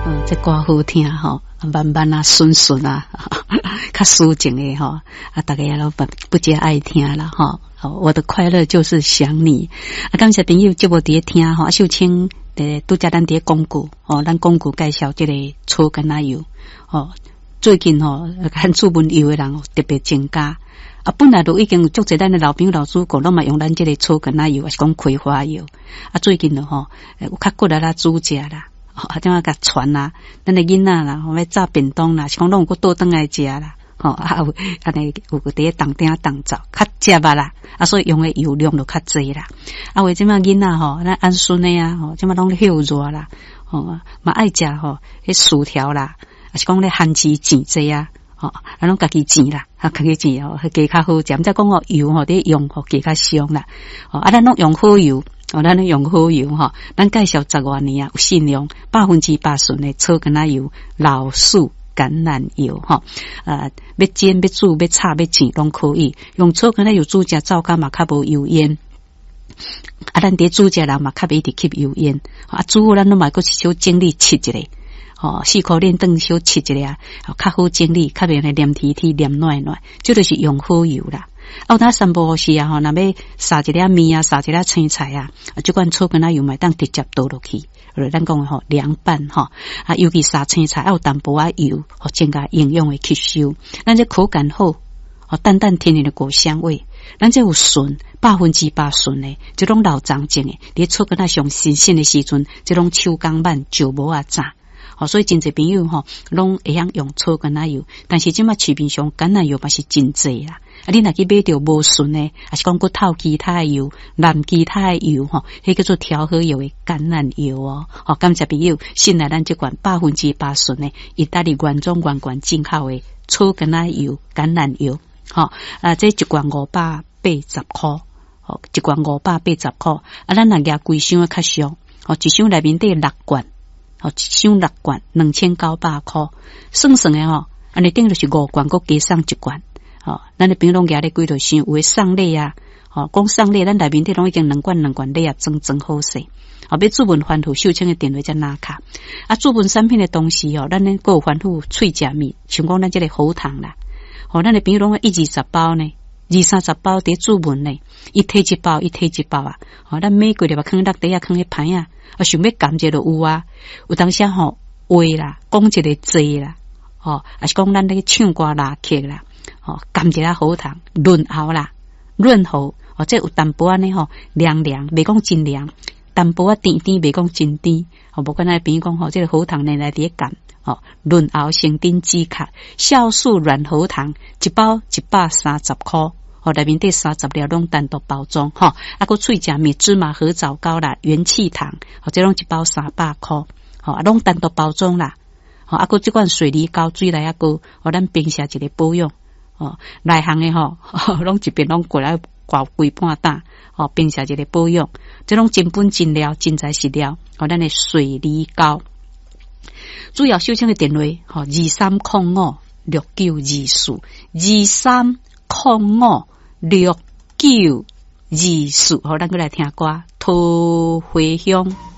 这歌好听吼，慢慢啊，顺顺啊，较抒情的吼，大家也不加爱听啦吼。我的快乐就是想你，感谢朋友节目伫听吼，秀清拄则咱伫广告哦，咱广告介绍这个草橄榄油哦，最近吼看出门油的人特别增加。本来都已经有足侪咱的老朋友老主顾，拢嘛用咱这个草橄榄油，还是讲葵花油。最近吼，有较骨力啦，煮食啦，怎啊甲传啦，咱的囡仔啦，要炸便当啦，是讲拢有个倒转来食啦，有安尼有个伫当顶当灶，较食吧啦，所以用的油量就较济啦。为即嘛囡仔吼，咱安孙的啊，即嘛拢咧休热啦，嘛爱食吼，迄薯条啦，还是讲咧番薯煎济啊。拢家己煎啦，家己煎加较好食。毋则讲油得用加较香啦。咱拢用好油，咱拢用好油咱介绍10多年啊，有信用100%纯的草橄榄油、老树橄榄油要煎、要煮、要炒、要煎拢可以。用草橄榄油煮食灶干嘛较无油烟。咱伫煮食人嘛较袂直吸油烟。煮好咱拢嘛阁是小精力切一下。4颗链灯小切一下，较好整理，较袂来黏体体黏软软，这就是用好油啦。咱散步时啊，若要撒一粒面啊，撒一粒青菜啊，这款草橄榄油嘛当直接倒落去，咱讲凉拌尤其撒青菜有淡薄油，增加营养的吸收。咱这口感好，淡淡甜甜的果香味，咱这有纯100%纯的，这种老长种的，伫草橄榄上新鲜的时阵，这种手工慢就无炸。所以真侪朋友拢会晓用草橄榄油，但是即马市面上橄榄油嘛是真济啦。你若去买到无纯的，还是讲佫透其他的油、蓝其他的油迄叫做调和油的橄榄油感谢朋友，信赖咱这款100%纯的意大利原装原进口的草橄榄油、橄榄油。这一罐580块，一罐580块。咱若拿规箱的较俗，一箱内面得6罐。一箱6罐2900块，算算的安尼顶就是5罐，佮加送1罐。咱的朋友拢举咧几多箱，有诶送礼啊，讲送礼，咱内面底拢已经2罐礼啊，真好势。要注文番薯秀清的电话才拿卡。注文产品的东西咱咧有番薯脆食面，像讲咱这个喉糖啦，咱的朋友拢120包呢，20-30包伫注文呢，一提一包啊。咱每个月把放落底下，放迄盘啊。想要感觉就有啊，有当时话啦，讲一个字啦，还是讲咱咧唱歌拉曲啦，感觉好糖润喉啦，润喉，这有淡薄呢凉凉，袂讲真凉，淡薄甜甜，袂讲真甜，无管咱边讲这个好糖呢来伫感，润喉生丁止咳，酵素软喉糖一包130块。内面底30粒拢单独包装个脆食面芝麻合枣糕啦，元气糖这拢一包300块拢单独包装啦个这款水梨膏水来膏咱冰下一个保养内行的拢一边拢过来挂规半担冰下一个保养，这种真本真料真材实料咱的水梨膏。主要收听的电话23056924 23056924，咱过来听歌，桃花香。